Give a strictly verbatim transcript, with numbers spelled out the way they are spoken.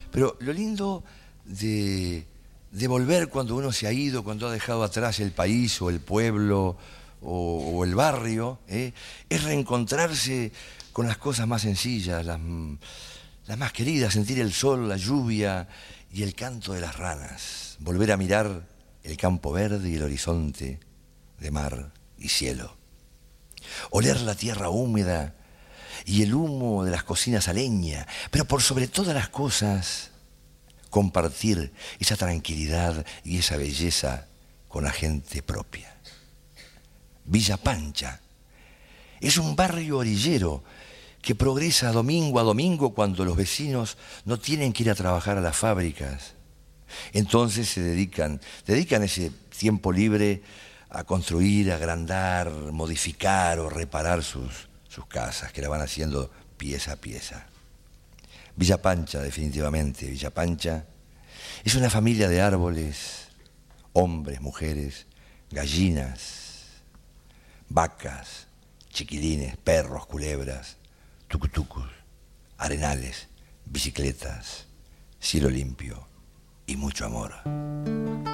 Pero lo lindo de, de volver cuando uno se ha ido, cuando ha dejado atrás el país o el pueblo o, o el barrio, ¿eh? es reencontrarse con las cosas más sencillas, las, las más queridas, sentir el sol, la lluvia y el canto de las ranas, volver a mirar el campo verde y el horizonte de mar y cielo, oler la tierra húmeda y el humo de las cocinas a leña, pero por sobre todas las cosas, compartir esa tranquilidad y esa belleza con la gente propia. Villa Pancha es un barrio orillero que progresa domingo a domingo cuando los vecinos no tienen que ir a trabajar a las fábricas. Entonces se dedican, dedican ese tiempo libre a construir, agrandar, modificar o reparar sus, sus casas, que la van haciendo pieza a pieza. Villa Pancha, definitivamente, Villa Pancha es una familia de árboles, hombres, mujeres, gallinas, vacas, chiquilines, perros, culebras, tucutucos, arenales, bicicletas, cielo limpio y mucho amor.